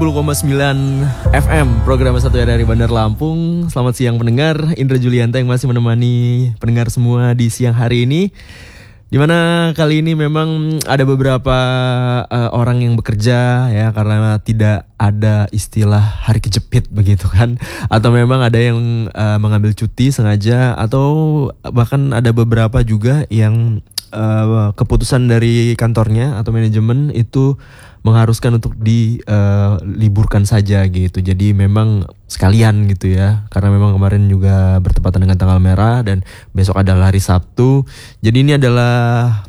10,9 FM program satu dari Bandar Lampung. Selamat siang pendengar, Indra Julianta yang masih menemani pendengar semua di siang hari ini. Dimana kali ini memang ada beberapa orang yang bekerja ya, karena tidak ada istilah hari kejepit begitu kan. Atau memang ada yang mengambil cuti sengaja, atau bahkan ada beberapa juga yang keputusan dari kantornya atau manajemen itu mengharuskan untuk diliburkan saja gitu. Jadi memang sekalian gitu ya, karena memang kemarin juga bertepatan dengan tanggal merah dan besok adalah hari Sabtu. Jadi ini adalah